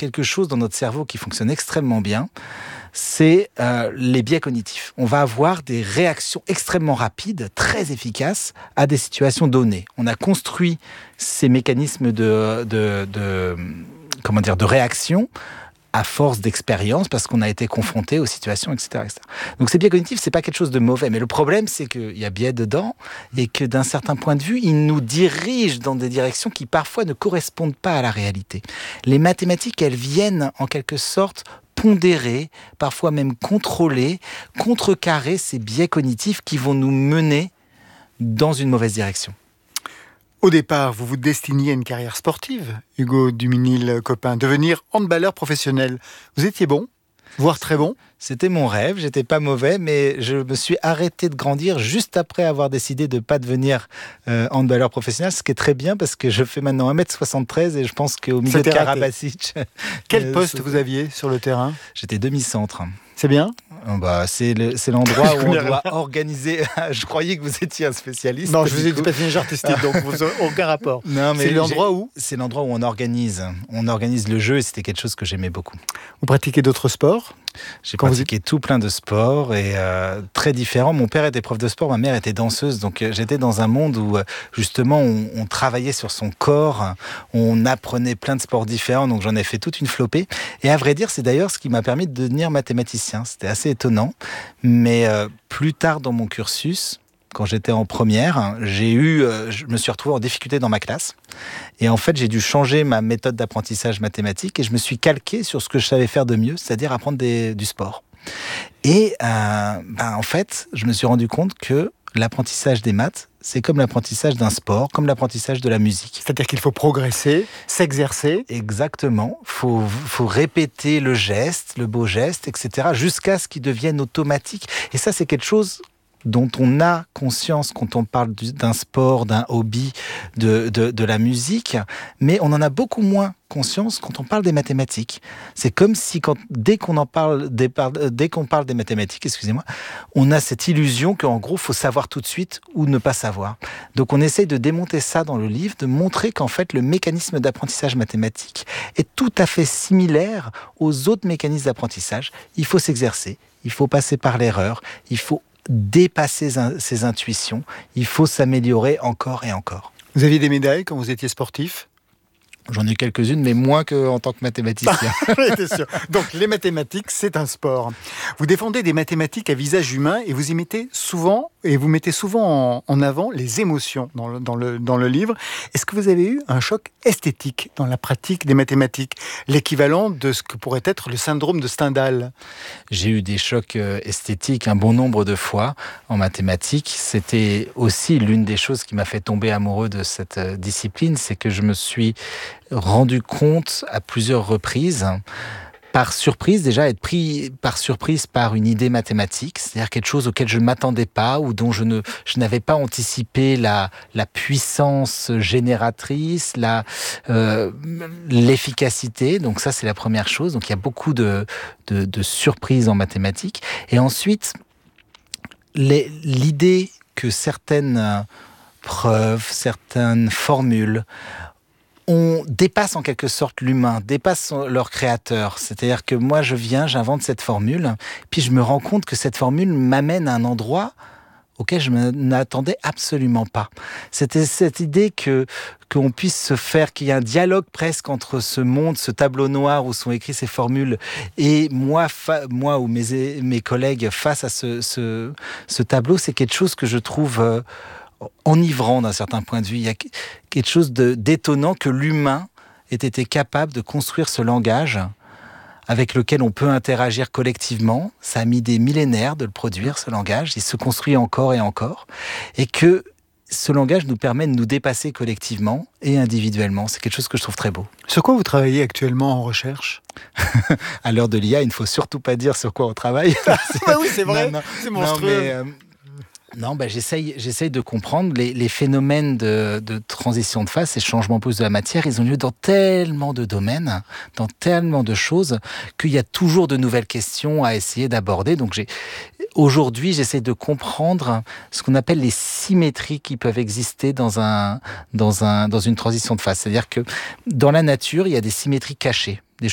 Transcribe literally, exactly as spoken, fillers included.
quelque chose dans notre cerveau qui fonctionne extrêmement bien, c'est euh, les biais cognitifs. On va avoir des réactions extrêmement rapides, très efficaces à des situations données. On a construit ces mécanismes de, de, de, comment dire, de réaction à force d'expérience, parce qu'on a été confronté aux situations, et cetera, et cetera. Donc ces biais cognitifs, c'est pas quelque chose de mauvais, mais le problème, c'est qu'il y a biais dedans, et que d'un certain point de vue, ils nous dirigent dans des directions qui parfois ne correspondent pas à la réalité. Les mathématiques, elles viennent en quelque sorte pondérer, parfois même contrôler, contrecarrer ces biais cognitifs qui vont nous mener dans une mauvaise direction. Au départ, vous vous destiniez à une carrière sportive, Hugo Duminil-Copin, devenir handballeur professionnel. Vous étiez bon, voire très bon. C'était mon rêve, j'étais pas mauvais, mais je me suis arrêté de grandir juste après avoir décidé de ne pas devenir euh, handballeur professionnel, ce qui est très bien parce que je fais maintenant un mètre soixante-treize et je pense qu'au milieu C'était de Karabašić... Quel euh, poste vous aviez sur le terrain ? J'étais demi-centre. C'est bien ? Bah, c'est, le, c'est l'endroit où on doit organiser... Je croyais que vous étiez un spécialiste. Non, je vous ai dit patinage artistique, donc aucun rapport. Non, mais c'est l'endroit où C'est l'endroit où on organise. On organise le jeu et c'était quelque chose que j'aimais beaucoup. Vous pratiquez d'autres sports ? J'ai Quand pratiqué vous... tout plein de sports et euh, très différents. Mon père était prof de sport, ma mère était danseuse. Donc euh, j'étais dans un monde où euh, justement on, on travaillait sur son corps, on apprenait plein de sports différents. Donc j'en ai fait toute une flopée. Et à vrai dire, c'est d'ailleurs ce qui m'a permis de devenir mathématicien. C'était assez étonnant. Mais euh, plus tard dans mon cursus, quand j'étais en première, j'ai eu, euh, je me suis retrouvé en difficulté dans ma classe. Et en fait, j'ai dû changer ma méthode d'apprentissage mathématique et je me suis calqué sur ce que je savais faire de mieux, c'est-à-dire apprendre des, du sport. Et euh, ben, en fait, je me suis rendu compte que l'apprentissage des maths, c'est comme l'apprentissage d'un sport, comme l'apprentissage de la musique. C'est-à-dire qu'il faut progresser, s'exercer. Exactement. Il faut, faut répéter le geste, le beau geste, et cetera, jusqu'à ce qu'il devienne automatique. Et ça, c'est quelque chose dont on a conscience quand on parle d'un sport, d'un hobby, de, de, de la musique, mais on en a beaucoup moins conscience quand on parle des mathématiques. C'est comme si, quand, dès qu'on en parle, dès, dès qu'on parle des mathématiques, excusez-moi, on a cette illusion qu'en gros, il faut savoir tout de suite ou ne pas savoir. Donc on essaye de démonter ça dans le livre, de montrer qu'en fait, le mécanisme d'apprentissage mathématique est tout à fait similaire aux autres mécanismes d'apprentissage. Il faut s'exercer, il faut passer par l'erreur, il faut dépasser ses intuitions, il faut s'améliorer encore et encore. Vous aviez des médailles quand vous étiez sportif ? J'en ai quelques-unes, mais moins qu'en tant que mathématicien. J'étais sûr. Donc, les mathématiques, c'est un sport. Vous défendez des mathématiques à visage humain et vous y mettez souvent, et vous mettez souvent en, en avant les émotions dans le, dans, le, dans le livre. Est-ce que vous avez eu un choc esthétique dans la pratique des mathématiques, l'équivalent de ce que pourrait être le syndrome de Stendhal ? J'ai eu des chocs esthétiques un bon nombre de fois en mathématiques. C'était aussi l'une des choses qui m'a fait tomber amoureux de cette discipline, c'est que je me suis rendu compte à plusieurs reprises, par surprise déjà, être pris par surprise par une idée mathématique, c'est-à-dire quelque chose auquel je ne m'attendais pas ou dont je, ne, je n'avais pas anticipé la, la puissance génératrice, la, euh, l'efficacité. Donc ça, c'est la première chose. Donc il y a beaucoup de, de, de surprises en mathématiques. Et ensuite, les, l'idée que certaines preuves, certaines formules on dépasse en quelque sorte l'humain, dépasse leur créateur. C'est-à-dire que moi, je viens, j'invente cette formule, puis je me rends compte que cette formule m'amène à un endroit auquel je ne m'attendais absolument pas. C'était cette idée que qu'on puisse se faire, qu'il y ait un dialogue presque entre ce monde, ce tableau noir où sont écrites ces formules, et moi, fa- moi ou mes, mes collègues face à ce, ce, ce tableau, c'est quelque chose que je trouve... Euh, enivrant d'un certain point de vue. Il y a quelque chose de, d'étonnant que l'humain ait été capable de construire ce langage avec lequel on peut interagir collectivement. Ça a mis des millénaires de le produire, ce langage. Il se construit encore et encore. Et que ce langage nous permet de nous dépasser collectivement et individuellement. C'est quelque chose que je trouve très beau. Sur quoi vous travaillez actuellement en recherche ? À l'heure de l'I A, il ne faut surtout pas dire sur quoi on travaille. bah oui, c'est vrai. Non, non, c'est monstrueux. Non, mais, euh, Non, bah, j'essaye, j'essaye de comprendre les, les phénomènes de, de transition de phase, ces changements brusques de la matière, ils ont lieu dans tellement de domaines, dans tellement de choses, qu'il y a toujours de nouvelles questions à essayer d'aborder. Donc j'ai, aujourd'hui, j'essaie de comprendre ce qu'on appelle les symétries qui peuvent exister dans, un, dans, un, dans une transition de phase. C'est-à-dire que dans la nature, il y a des symétries cachées.